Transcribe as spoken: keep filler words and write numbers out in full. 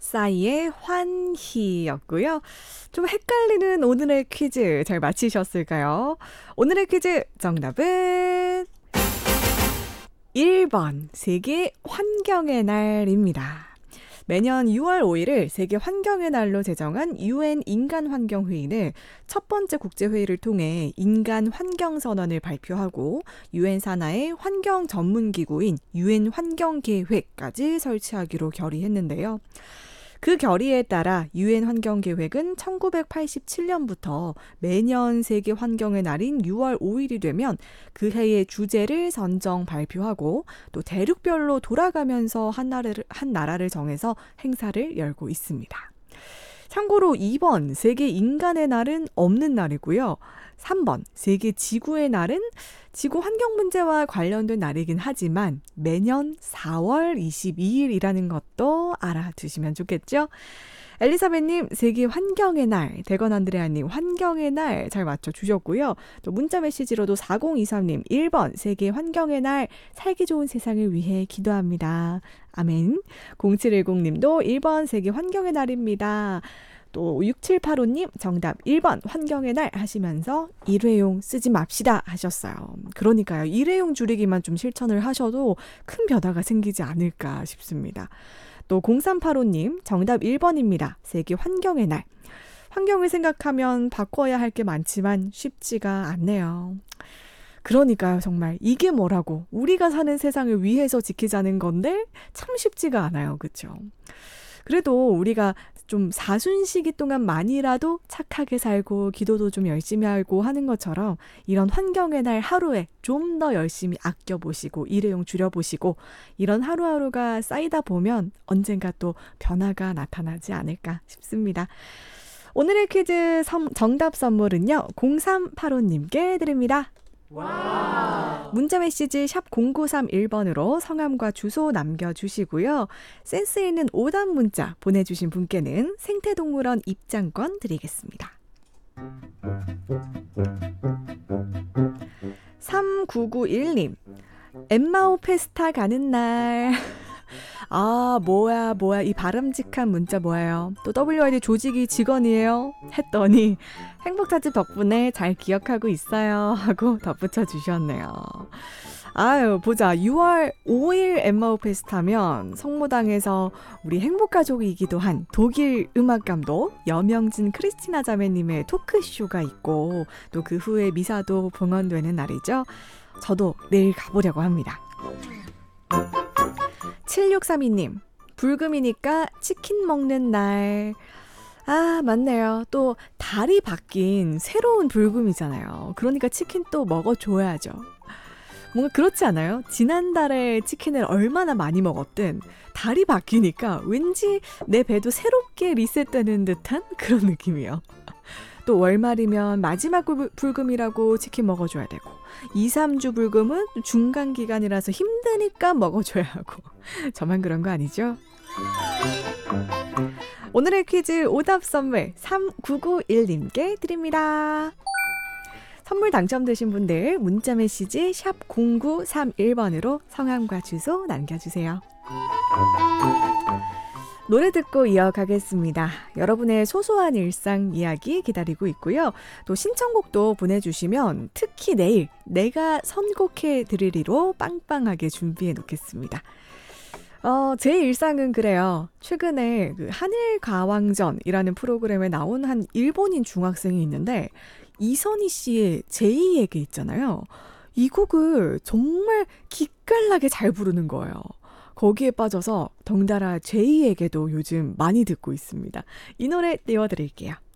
싸이의 환희였고요. 좀 헷갈리는 오늘의 퀴즈 잘 맞히셨을까요? 오늘의 퀴즈 정답은 일 번 세계 환경의 날입니다. 매년 유월 오일을 세계 환경의 날로 제정한 유엔 인간환경회의는 첫 번째 국제회의를 통해 인간환경선언을 발표하고 유엔 산하의 환경 전문기구인 유엔 환경계획까지 설치하기로 결의했는데요. 그 결의에 따라 유엔 환경계획은 천구백팔십칠 년부터 매년 세계 환경의 날인 유월 오일이 되면 그 해의 주제를 선정 발표하고 또 대륙별로 돌아가면서 한 나라를, 한 나라를 정해서 행사를 열고 있습니다. 참고로 이 번 세계 인간의 날은 없는 날이고요. 삼 번 세계 지구의 날은 지구 환경 문제와 관련된 날이긴 하지만 매년 사월 이십이일이라는 것도 알아두시면 좋겠죠? 엘리사벳님 세계 환경의 날, 대건 안드레아님 환경의 날 잘 맞춰주셨고요. 또 문자 메시지로도 사공이삼님 일 번 세계 환경의 날 살기 좋은 세상을 위해 기도합니다. 아멘. 공칠일공님도 일 번 세계 환경의 날입니다. 또 육칠팔오님 정답 일 번 환경의 날 하시면서 일회용 쓰지 맙시다 하셨어요. 그러니까요. 일회용 줄이기만 좀 실천을 하셔도 큰 변화가 생기지 않을까 싶습니다. 또 공삼팔오님 정답 일 번입니다. 세계 환경의 날. 환경을 생각하면 바꿔야 할 게 많지만 쉽지가 않네요. 그러니까요. 정말 이게 뭐라고 우리가 사는 세상을 위해서 지키자는 건데 참 쉽지가 않아요. 그렇죠? 그래도 우리가 좀 사순시기 동안만이라도 착하게 살고 기도도 좀 열심히 하고 하는 것처럼 이런 환경의 날 하루에 좀 더 열심히 아껴보시고 일회용 줄여보시고 이런 하루하루가 쌓이다 보면 언젠가 또 변화가 나타나지 않을까 싶습니다. 오늘의 퀴즈 선, 정답 선물은요. 공삼팔오님께 드립니다. 와우. 문자메시지 샵 공구삼일 번으로 성함과 주소 남겨주시고요. 센스 있는 오답 문자 보내주신 분께는 생태동물원 입장권 드리겠습니다. 삼구구일님 엠마오 페스타 가는 날. 아 뭐야 뭐야 이 바람직한 문자 뭐예요? 또 더블유아이디 조직이 직원이에요? 했더니 행복자집 덕분에 잘 기억하고 있어요 하고 덧붙여 주셨네요. 아유 보자 유월 오일 엠마오 페스타면 성모당에서 우리 행복가족이기도 한 독일 음악감독 여명진 크리스티나 자매님의 토크쇼가 있고 또 그 후에 미사도 봉헌되는 날이죠. 저도 내일 가보려고 합니다. 칠육삼이님 불금이니까 치킨 먹는 날. 아 맞네요. 또 달이 바뀐 새로운 불금이잖아요. 그러니까 치킨 또 먹어줘야죠. 뭔가 그렇지 않아요? 지난달에 치킨을 얼마나 많이 먹었든 달이 바뀌니까 왠지 내 배도 새롭게 리셋되는 듯한 그런 느낌이에요. 또 월말이면 마지막 불금이라고 치킨 먹어줘야 되고 이, 삼 주 불금은 중간기간이라서 힘드니까 먹어줘야 하고 저만 그런 거 아니죠? 오늘의 퀴즈 오답 선물 삼구구일님께 드립니다. 선물 당첨되신 분들 문자메시지 샵 공구삼일 번으로 성함과 주소 남겨주세요. 노래 듣고 이어가겠습니다. 여러분의 소소한 일상 이야기 기다리고 있고요. 또 신청곡도 보내주시면 특히 내일 내가 선곡해 드리리로 빵빵하게 준비해 놓겠습니다. 어, 제 일상은 그래요. 최근에 그 하늘가왕전이라는 프로그램에 나온 한 일본인 중학생이 있는데 이선희 씨의 제이에게 있잖아요. 이 곡을 정말 기깔나게 잘 부르는 거예요. 거기에 빠져서 덩달아 제이에게도 요즘 많이 듣고 있습니다. 이 노래 띄워드릴게요.